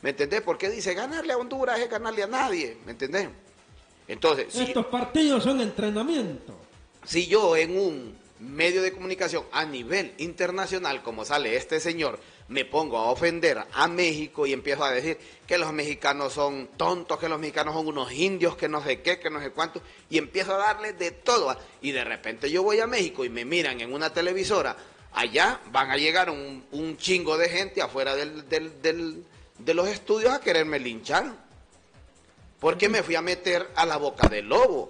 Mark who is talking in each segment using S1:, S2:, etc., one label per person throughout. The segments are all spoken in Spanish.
S1: ¿Me entendés? Porque dice, ganarle a Honduras es ganarle a nadie, ¿me entendés? Entonces,
S2: Estos partidos son entrenamiento.
S1: si yo en un medio de comunicación a nivel internacional, como sale este señor, me pongo a ofender a México y empiezo a decir que los mexicanos son tontos, que los mexicanos son unos indios, que no sé qué, que no sé cuánto, y empiezo a darles de todo, y de repente yo voy a México y me miran en una televisora, allá van a llegar un chingo de gente afuera de los estudios a quererme linchar, porque me fui a meter a la boca del lobo.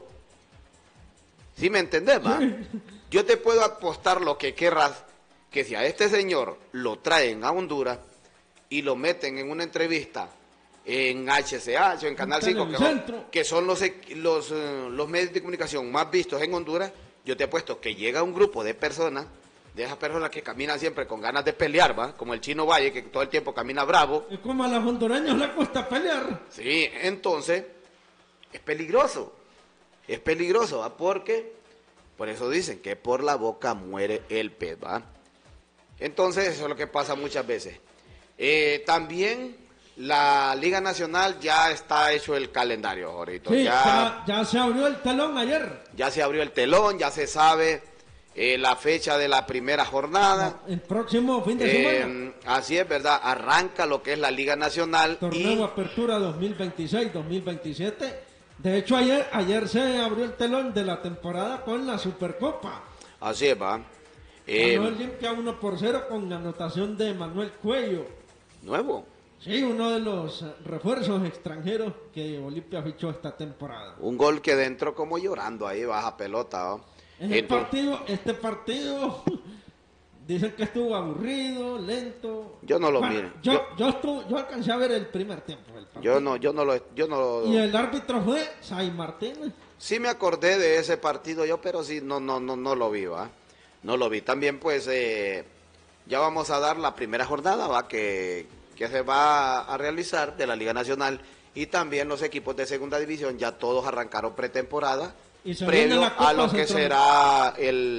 S1: ¿Sí me entendés, va? Yo te puedo apostar lo que querrás, que si a este señor lo traen a Honduras y lo meten en una entrevista en HCH o en Canal 5, que son los medios de comunicación más vistos en Honduras, yo te apuesto que llega un grupo de personas, de esas personas que caminan siempre con ganas de pelear, ¿va? Como el Chino Valle, que todo el tiempo camina bravo.
S2: Es como a los hondureños les cuesta pelear.
S1: Sí, entonces es peligroso. Es peligroso, ¿va? Porque, por eso dicen que por la boca muere el pez, ¿va? Entonces, eso es lo que pasa muchas veces. También la Liga Nacional ya está hecho el calendario, ahorita.
S2: Sí, ya se abrió el telón ayer.
S1: Ya se abrió el telón, ya se sabe la fecha de la primera jornada.
S2: El próximo fin de semana.
S1: Así es, ¿verdad? Arranca lo que es la Liga Nacional.
S2: Torneo Apertura 2026-2027. De hecho, ayer se abrió el telón de la temporada con la Supercopa.
S1: Así es, va.
S2: Ganó el Olimpia 1-0 con anotación de Manuel Cuello.
S1: ¿Nuevo?
S2: Sí, uno de los refuerzos extranjeros que Olimpia fichó esta temporada.
S1: Un gol que dentro como llorando ahí, baja pelota, ¿no?
S2: Este partido, dicen que estuvo aburrido, lento.
S1: Yo no lo miro.
S2: Yo alcancé a ver el primer tiempo del partido.
S1: Yo no lo.
S2: Y el árbitro fue Say Martínez.
S1: Sí me acordé de ese partido yo, pero sí no lo vi, ¿va? No lo vi. También pues ya vamos a dar la primera jornada, ¿va? Que se va a realizar de la Liga Nacional, y también los equipos de segunda división ya todos arrancaron pretemporada previo a lo que será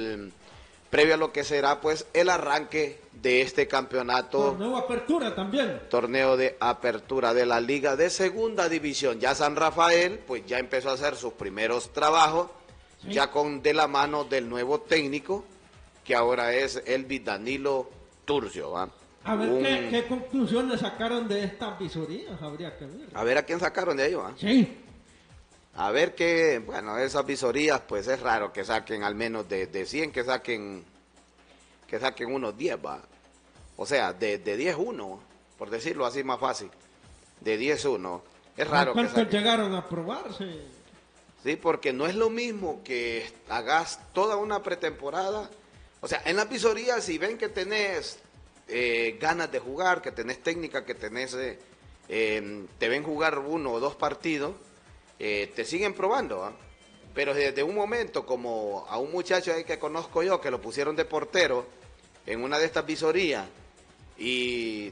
S1: pues el arranque de este campeonato.
S2: Torneo Apertura también.
S1: Torneo de apertura de la Liga de Segunda División. Ya San Rafael pues ya empezó a hacer sus primeros trabajos, sí, ya de la mano del nuevo técnico, que ahora es Elvis Danilo Turcio, ¿va?
S2: A ver qué conclusiones sacaron de estas visorías, habría que ver.
S1: A ver a quién sacaron de ellos, ¿va?
S2: Sí.
S1: A ver qué, bueno, esas visorías pues es raro que saquen al menos de 100, que saquen unos 10, ¿va? O sea, de 10 uno, por decirlo así más fácil. De 10 uno. Es raro que saquen.
S2: ¿Cuántos llegaron a probarse?
S1: Sí, porque no es lo mismo que hagas toda una pretemporada. O sea, en las visorías, si ven que tenés ganas de jugar, que tenés técnica, que tenés te ven jugar 1 o 2 partidos, te siguen probando, ¿eh? Pero desde un momento, como a un muchacho ahí que conozco yo, que lo pusieron de portero en una de estas visorías, y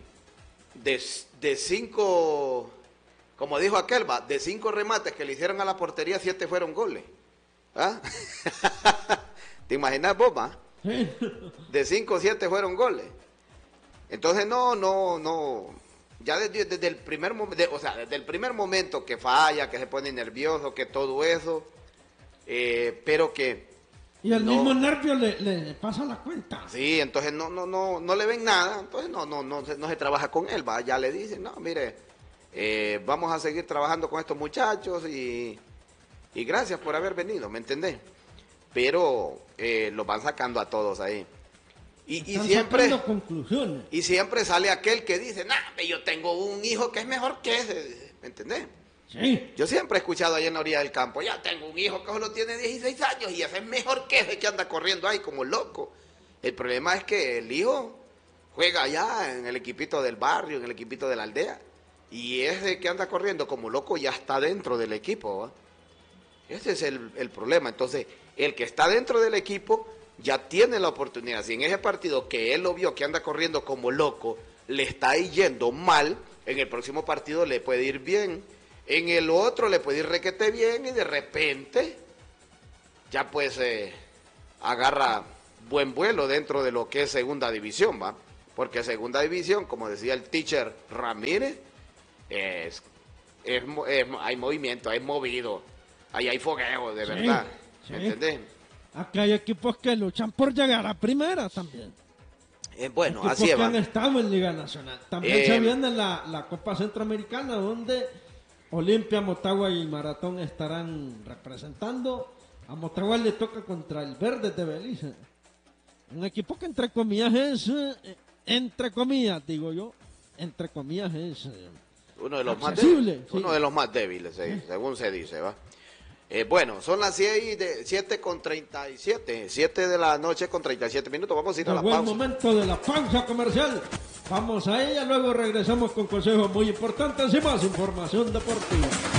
S1: de 5, como dijo aquel, va, de 5 remates que le hicieron a la portería, 7 fueron goles. ¿Ah? ¿Te imaginas vos, va? De 5, 7 fueron goles. Entonces no, ya desde el primer momento, o sea, desde el primer momento que falla, que se pone nervioso, que todo eso, pero que...
S2: Y el mismo nervio le pasa la cuenta.
S1: Sí, entonces no le ven nada, entonces no se trabaja con él, va, ya le dicen, no, mire, vamos a seguir trabajando con estos muchachos y gracias por haber venido, ¿me entendés? Pero los van sacando a todos ahí. Y siempre sale aquel que dice, nah, yo tengo un hijo que es mejor que ese, ¿me entendés?
S2: Sí.
S1: Yo siempre he escuchado ahí en la orilla del campo, ya tengo un hijo que solo tiene 16 años y ese es mejor que ese que anda corriendo ahí como loco. El problema es que el hijo juega allá en el equipito del barrio, en el equipito de la aldea, y ese que anda corriendo como loco ya está dentro del equipo, ¿va? Ese es el problema. Entonces, el que está dentro del equipo ya tiene la oportunidad. Si en ese partido que él lo vio que anda corriendo como loco, le está yendo mal, en el próximo partido le puede ir bien, en el otro le puede ir requete bien, y de repente ya pues agarra buen vuelo dentro de lo que es segunda división, ¿va? Porque segunda división, como decía el teacher Ramírez, hay movimiento, hay movido, ahí hay fogueo, de
S2: Sí,
S1: verdad.
S2: sí.
S1: ¿Me entendés?
S2: Acá hay equipos que luchan por llegar a primera también.
S1: Bueno,
S2: Equipos
S1: así
S2: que
S1: es.
S2: han estado en Liga Nacional. También se viene la Copa Centroamericana, donde Olimpia, Motagua y Maratón estarán representando. A Motagua le toca contra el Verde de Belice. Un equipo que entre comillas es, entre comillas, digo yo, entre comillas es
S1: uno de los
S2: accesible,
S1: más
S2: sí.
S1: uno de los más débiles, según se dice, ¿va? Bueno, son las 7 con 37, 7 de la noche con 37 minutos. Vamos a ir a la
S2: Llegó el
S1: pausa.
S2: momento de la pausa comercial. Vamos a ella, luego regresamos con consejos muy importantes y más información deportiva.